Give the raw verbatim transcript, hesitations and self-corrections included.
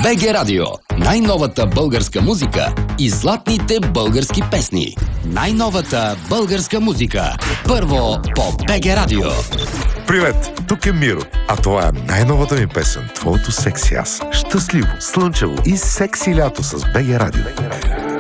БГ Радио. Най-новата българска музика и златните български песни. Най-новата българска музика. Първо по БГ Радио. Привет, тук е Миро, а това е най-новата ми песен, твоето секси аз. Щастливо, слънчево и секси лято с БГ Радио.